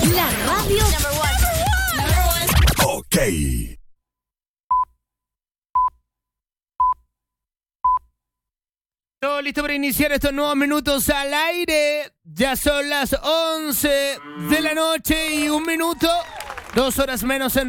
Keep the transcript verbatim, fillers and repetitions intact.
La radio number one. Number one. Ok. Todo listo para iniciar estos nuevos minutos al aire. Ya son las once de la noche y un minuto. Dos horas menos en